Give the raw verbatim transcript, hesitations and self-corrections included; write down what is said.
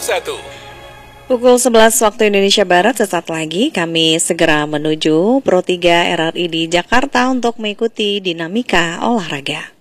satu. Pukul sebelas waktu Indonesia Barat, sesaat lagi kami segera menuju Pro tiga R R I di Jakarta untuk mengikuti dinamika olahraga.